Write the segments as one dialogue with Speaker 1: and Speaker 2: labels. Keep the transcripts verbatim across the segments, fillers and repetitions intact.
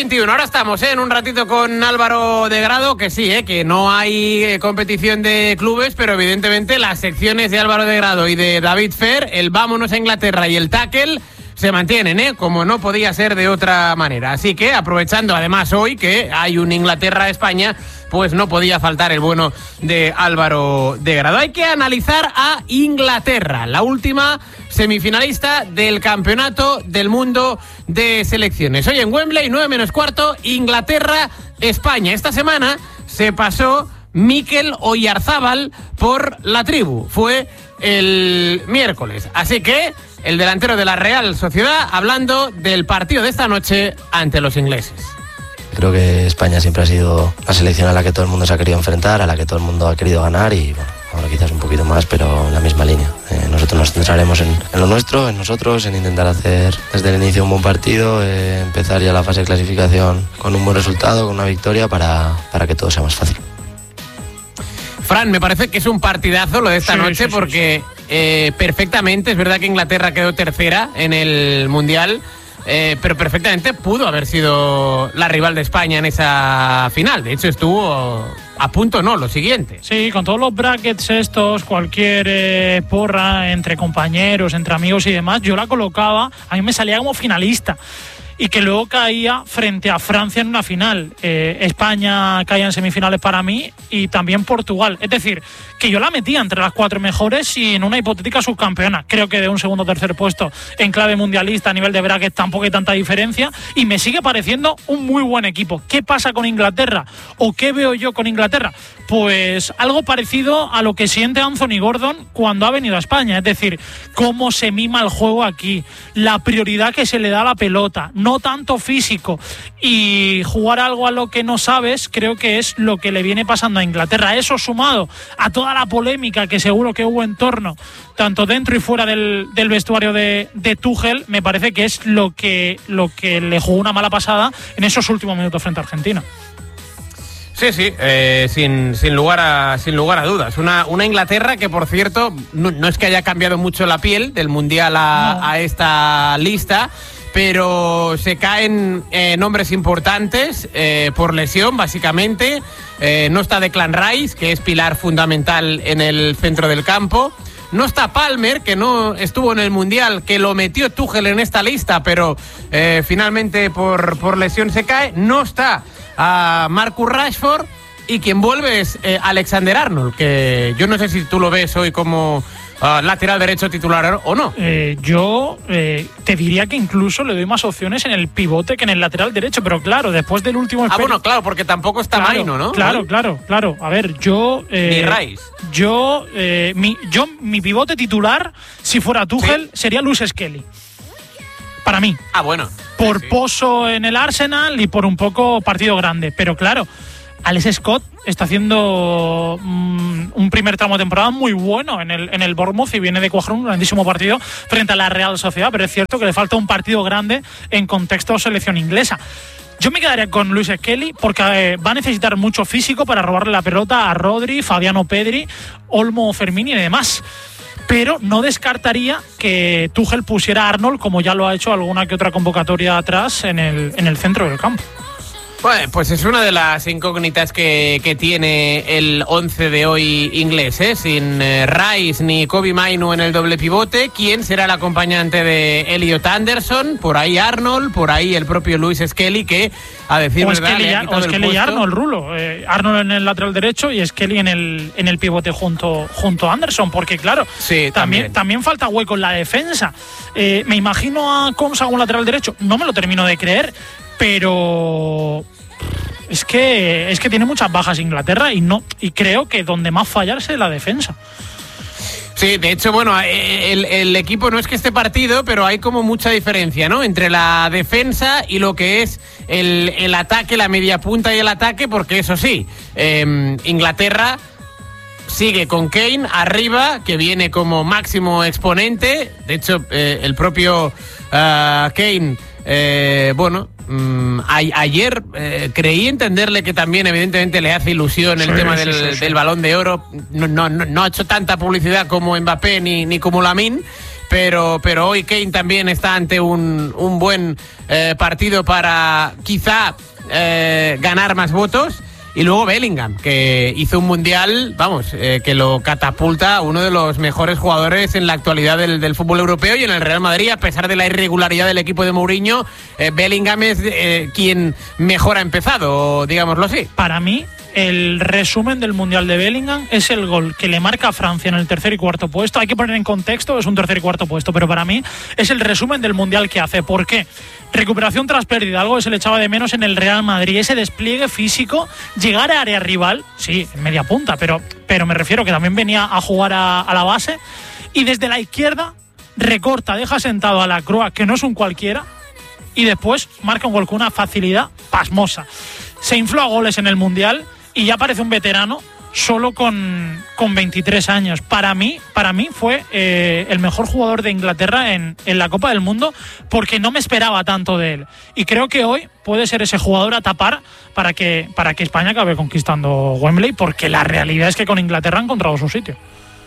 Speaker 1: veintiuno, ahora estamos ¿eh? en un ratito con Álvaro de Grado, que sí, ¿eh? que no hay eh, competición de clubes, pero evidentemente las secciones de Álvaro de Grado y de David Fer, el vámonos a Inglaterra y el tackle, se mantienen, ¿eh? como no podía ser de otra manera. Así que, aprovechando además hoy que hay un Inglaterra-España, pues no podía faltar el bueno de Álvaro de Grado. Hay que analizar a Inglaterra, la última semifinalista del Campeonato del Mundo de Selecciones. Hoy en Wembley, nueve menos cuarto, Inglaterra-España. Esta semana se pasó Mikel Oyarzábal por la tribu. Fue el miércoles. Así que el delantero de la Real Sociedad hablando del partido de esta noche ante los ingleses.
Speaker 2: Creo que España siempre ha sido la selección a la que todo el mundo se ha querido enfrentar, a la que todo el mundo ha querido ganar y bueno, ahora quizás un poquito más, pero en la misma línea. Eh, nosotros nos centraremos en, en lo nuestro, en nosotros, en intentar hacer desde el inicio un buen partido, eh, empezar ya la fase de clasificación con un buen resultado, con una victoria para, para que todo sea más fácil.
Speaker 1: Fran, me parece que es un partidazo lo de esta
Speaker 3: sí,
Speaker 1: noche
Speaker 3: sí,
Speaker 1: porque
Speaker 3: sí, sí.
Speaker 1: Eh, perfectamente, es verdad que Inglaterra quedó tercera en el Mundial, eh, pero perfectamente pudo haber sido la rival de España en esa final. De hecho, estuvo a punto, no, lo siguiente.
Speaker 3: Sí, con todos los brackets estos, cualquier eh, porra entre compañeros, entre amigos y demás, yo la colocaba, a mí me salía como finalista. Y que luego caía frente a Francia en una final. Eh, España caía en semifinales para mí y también Portugal. Es decir, que yo la metía entre las cuatro mejores y en una hipotética subcampeona. Creo que de un segundo o tercer puesto en clave mundialista a nivel de bracket tampoco hay tanta diferencia y me sigue pareciendo un muy buen equipo. ¿Qué pasa con Inglaterra? ¿O qué veo yo con Inglaterra? Pues algo parecido a lo que siente Anthony Gordon cuando ha venido a España. Es decir, cómo se mima el juego aquí, la prioridad que se le da a la pelota, no tanto físico, y jugar algo a lo que no sabes, creo que es lo que le viene pasando a Inglaterra. Eso sumado a toda la polémica que seguro que hubo en torno, tanto dentro y fuera del, del vestuario de, de Tuchel, me parece que es lo que, lo que le jugó una mala pasada en esos últimos minutos frente a Argentina.
Speaker 1: Sí, sí, eh, sin, sin, lugar a, sin lugar a dudas. Una, una Inglaterra que, por cierto, no, no es que haya cambiado mucho la piel del Mundial a, no. a esta lista, pero se caen eh, nombres importantes eh, por lesión, básicamente. Eh, no está Declan Rice, que es pilar fundamental en el centro del campo. No está Palmer, que no estuvo en el Mundial, que lo metió Tuchel en esta lista, pero eh, finalmente por, por lesión se cae. No está a Marcus Rashford y quien vuelve es eh, Alexander Arnold, que yo no sé si tú lo ves hoy como uh, lateral derecho titular o no.
Speaker 3: Eh, yo eh, te diría que incluso le doy más opciones en el pivote que en el lateral derecho, pero claro, después del último...
Speaker 1: Ah, bueno, claro, porque tampoco está
Speaker 3: claro,
Speaker 1: Maino, ¿no?
Speaker 3: Claro,
Speaker 1: ¿Hoy?
Speaker 3: claro, claro. A ver, yo... Eh,
Speaker 1: Ni Rice.
Speaker 3: Yo, eh, mi, yo, mi pivote titular, si fuera Tuchel, ¿sí? Sería Luis Skelly. Para mí.
Speaker 1: Ah, bueno.
Speaker 3: Por
Speaker 1: sí, sí.
Speaker 3: pozo en el Arsenal y por un poco partido grande. Pero claro, Alex Scott está haciendo um, un primer tramo de temporada muy bueno en el, en el Bournemouth y viene de cuajar un grandísimo partido frente a la Real Sociedad, pero es cierto que le falta un partido grande en contexto selección inglesa. Yo me quedaría con Luis Skelly porque eh, va a necesitar mucho físico para robarle la pelota a Rodri, Fabiano Pedri, Olmo, Fermín y demás. Pero no descartaría que Tuchel pusiera a Arnold, como ya lo ha hecho alguna que otra convocatoria atrás, en el, en el centro del campo.
Speaker 1: Bueno, pues es una de las incógnitas que, que tiene el once de hoy inglés, ¿eh? Sin eh, Rice ni Kobbie Mainoo en el doble pivote. ¿Quién será el acompañante de Elliot Anderson? Por ahí Arnold, por ahí el propio Luis Skelly, que a decir
Speaker 3: o
Speaker 1: verdad
Speaker 3: Skelly,
Speaker 1: le ha quitado
Speaker 3: o Skelly
Speaker 1: el puesto.
Speaker 3: y Arnold, Rulo. Eh, Arnold en el lateral derecho y Skelly en el, en el pivote junto, junto a Anderson, porque claro,
Speaker 1: sí,
Speaker 3: también,
Speaker 1: también.
Speaker 3: también falta hueco en la defensa. Eh, me imagino a Konsa un lateral derecho, no me lo termino de creer, pero... Es que, es que tiene muchas bajas Inglaterra y no y creo que donde más fallarse es la defensa.
Speaker 1: Sí, de hecho, bueno, el, el equipo no es que esté partido, pero hay como mucha diferencia, ¿no? Entre la defensa y lo que es el, el ataque, la media punta y el ataque, porque eso sí, eh, Inglaterra sigue con Kane arriba, que viene como máximo exponente. De hecho, eh, el propio uh, Kane, eh, bueno... Mm, a, ayer eh, creí entenderle que también evidentemente le hace ilusión el
Speaker 3: sí,
Speaker 1: tema
Speaker 3: sí,
Speaker 1: del,
Speaker 3: sí, sí.
Speaker 1: del Balón de Oro. No, no, no ha hecho tanta publicidad como Mbappé ni, ni como Lamine, pero, pero hoy Kane también está ante un, un buen eh, partido para quizá eh, ganar más votos. Y luego Bellingham, que hizo un mundial, vamos, eh, que lo catapulta a uno de los mejores jugadores en la actualidad del, del fútbol europeo y en el Real Madrid, a pesar de la irregularidad del equipo de Mourinho, eh, Bellingham es eh, quien mejor ha empezado, digámoslo así.
Speaker 3: Para mí, el resumen del Mundial de Bellingham es el gol que le marca a Francia en el tercer y cuarto puesto. Hay que poner en contexto, es un tercer y cuarto puesto, pero para mí es el resumen del Mundial que hace. ¿Por qué? Recuperación tras pérdida, algo que se le echaba de menos en el Real Madrid, ese despliegue físico, llegar a área rival, sí, en media punta, pero, pero me refiero que también venía a jugar a, a la base, y desde la izquierda recorta, deja sentado a la Croix, que no es un cualquiera, y después marca un gol con una facilidad pasmosa. Se infló a goles en el Mundial y ya parece un veterano solo con, con veintitrés años. Para mí, para mí fue eh, el mejor jugador de Inglaterra en, en la Copa del Mundo, porque no me esperaba tanto de él. Y creo que hoy puede ser ese jugador a tapar para que, para que España acabe conquistando Wembley, porque la realidad es que con Inglaterra ha encontrado su sitio.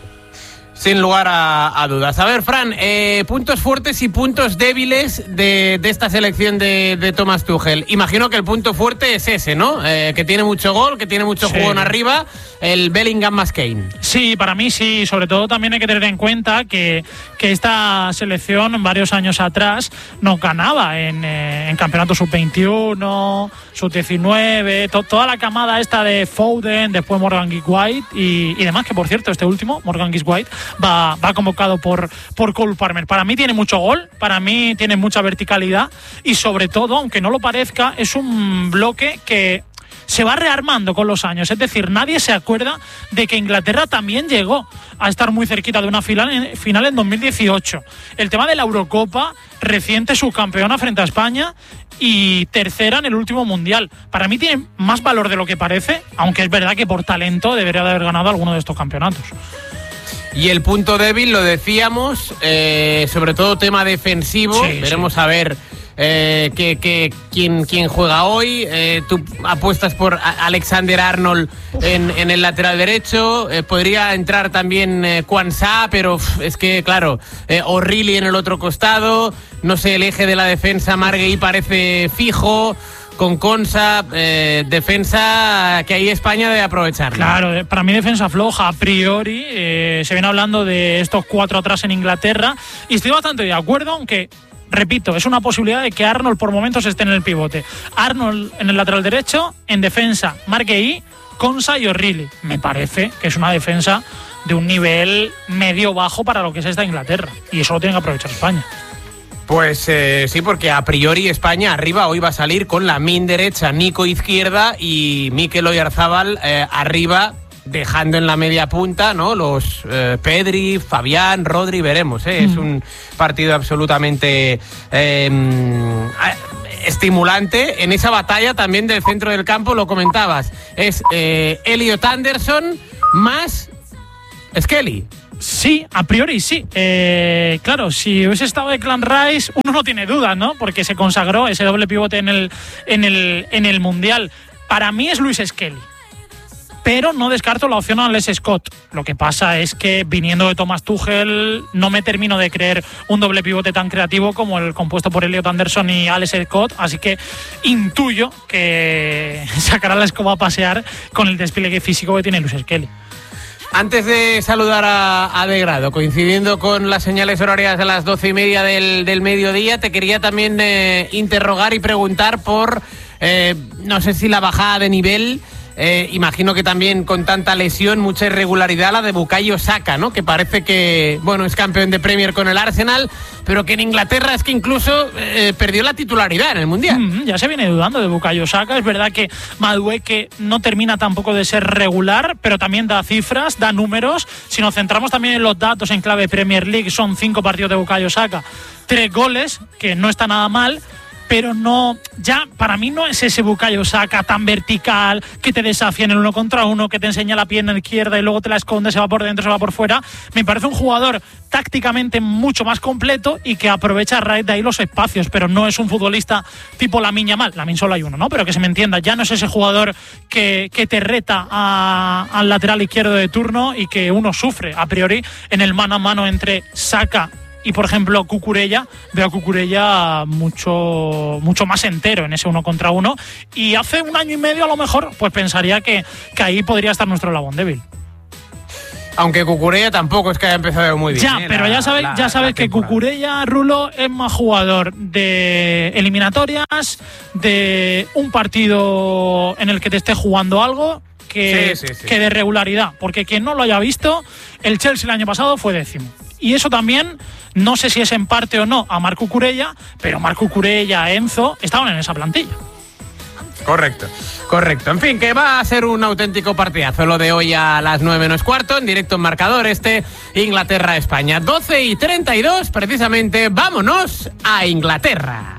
Speaker 1: Sin lugar a, a dudas. A ver, Fran, eh, puntos fuertes y puntos débiles de, de esta selección de, de Thomas Tuchel. Imagino que el punto fuerte es ese, ¿no? Eh, que tiene mucho gol, que tiene mucho
Speaker 3: sí.
Speaker 1: jugón arriba, el Bellingham más Kane.
Speaker 3: Sí, para mí sí. Sobre todo también hay que tener en cuenta que, que esta selección varios años atrás no ganaba en, eh, en campeonato sub veintiuno, sub diecinueve, to, toda la camada esta de Foden, después Morgan Gibbs-White y, y demás, que por cierto, este último, Morgan Gibbs-White, Va, va convocado por, por Cole Palmer. Para mí tiene mucho gol, para mí tiene mucha verticalidad y sobre todo, aunque no lo parezca, es un bloque que se va rearmando con los años. Es decir, nadie se acuerda de que Inglaterra también llegó a estar muy cerquita de una final en, final en dos mil dieciocho. El tema de la Eurocopa, reciente subcampeona frente a España y tercera en el último Mundial. Para mí tiene más valor de lo que parece, aunque es verdad que por talento debería de haber ganado alguno de estos campeonatos.
Speaker 1: Y el punto débil, lo decíamos, eh, sobre todo tema defensivo. Sí, veremos sí. a ver eh, que, que, quién, quién juega hoy. Eh, tú apuestas por Alexander Arnold en, en el lateral derecho. Eh, podría entrar también eh, Quansah, pero uf, es que, claro, eh, O'Reilly en el otro costado. No sé, el eje de la defensa, Marguerite parece fijo. Con Konsa, eh, defensa que ahí España debe aprovechar.
Speaker 3: Claro, para mí defensa floja a priori. Eh, se viene hablando de estos cuatro atrás en Inglaterra y estoy bastante de acuerdo, aunque, repito, es una posibilidad de que Arnold por momentos esté en el pivote. Arnold en el lateral derecho, en defensa Marguerite, Konsa y O'Reilly. Me parece que es una defensa de un nivel medio-bajo para lo que es esta Inglaterra y eso lo tiene que aprovechar España.
Speaker 1: Pues eh, sí, porque a priori España arriba hoy va a salir con la min derecha, Nico izquierda y Mikel Oyarzabal eh, arriba, dejando en la media punta, ¿no? Los eh, Pedri, Fabián, Rodri, veremos, ¿eh? Mm. Es un partido absolutamente eh, estimulante. En esa batalla también del centro del campo, lo comentabas, es eh, Elliot Anderson más Skelly.
Speaker 3: Sí, a priori sí. Eh, claro, si hubiese estado Declan Rice, uno no tiene dudas, ¿no? Porque se consagró ese doble pivote en el, en el, en el Mundial. Para mí es Luis Skelly. Pero no descarto la opción a Les Scott. Lo que pasa es que viniendo de Thomas Tuchel no me termino de creer un doble pivote tan creativo como el compuesto por Elliot Anderson y Alex Scott, así que intuyo que sacará la escoba a pasear con el despliegue físico que tiene Luis Skelly.
Speaker 1: Antes de saludar a, a De Grado, coincidiendo con las señales horarias de las doce y media del, del mediodía, te quería también eh, interrogar y preguntar por, eh, no sé si la bajada de nivel, eh, imagino que también con tanta lesión, mucha irregularidad, la de Bukayo Saka, ¿no? Que parece que, bueno, es campeón de Premier con el Arsenal, pero que en Inglaterra es que incluso eh, perdió la titularidad en el Mundial.
Speaker 3: Mm, ya se viene dudando de Bukayo Saka. Es verdad que Madueke no termina tampoco de ser regular, pero también da cifras, da números. Si nos centramos también en los datos en clave Premier League, son cinco partidos de Bukayo Saka, tres goles, que no está nada mal, pero no, ya para mí no es ese Bukayo Saka tan vertical, que te desafía en el uno contra uno, que te enseña la pierna izquierda y luego te la esconde, se va por dentro, se va por fuera. Me parece un jugador tácticamente mucho más completo y que aprovecha a raíz de ahí los espacios, pero no es un futbolista tipo Lamine Yamal. Lamine solo hay uno, ¿no? Pero que se me entienda, ya no es ese jugador que, que te reta a, al lateral izquierdo de turno y que uno sufre a priori en el mano a mano entre Saka Y, por ejemplo, Cucurella, veo a Cucurella mucho, mucho más entero en ese uno contra uno. Y hace un año y medio, a lo mejor, pues pensaría que, que ahí podría estar nuestro eslabón débil.
Speaker 1: Aunque Cucurella tampoco es que haya empezado muy bien.
Speaker 3: Ya,
Speaker 1: ¿eh?
Speaker 3: pero
Speaker 1: la,
Speaker 3: ya sabéis,
Speaker 1: la,
Speaker 3: ya sabéis que
Speaker 1: temporada.
Speaker 3: Cucurella, Rulo, es más jugador de eliminatorias, de un partido en el que te esté jugando algo, que,
Speaker 1: sí, sí, sí.
Speaker 3: que de regularidad. Porque quien no lo haya visto, el Chelsea el año pasado fue décimo. Y eso también, no sé si es en parte o no a Marc Cucurella, pero Marc Cucurella, Enzo, estaban en esa plantilla.
Speaker 1: Correcto, correcto. En fin, que va a ser un auténtico partidazo lo de hoy a las nueve menos cuarto, en directo en Marcador este, Inglaterra-España. doce y treinta y dos, precisamente, vámonos a Inglaterra.